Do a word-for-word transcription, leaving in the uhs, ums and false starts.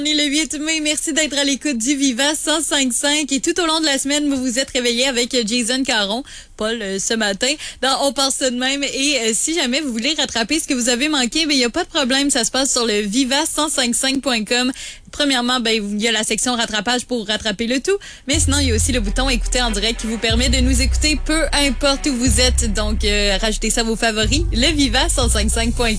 On est le huit mai. Merci d'être à l'écoute du Viva cent cinq virgule cinq. Et tout au long de la semaine, vous vous êtes réveillés avec Jason Caron, Paul, euh, ce matin. Dans On pense ça de même. Et euh, si jamais vous voulez rattraper ce que vous avez manqué, ben il n'y a pas de problème. Ça se passe sur le viva cent cinquante-cinq point com. Premièrement, ben il y a la section rattrapage pour rattraper le tout. Mais sinon, il y a aussi le bouton écouter en direct qui vous permet de nous écouter peu importe où vous êtes. Donc, euh, rajoutez ça à vos favoris. Le viva cent cinquante-cinq point com.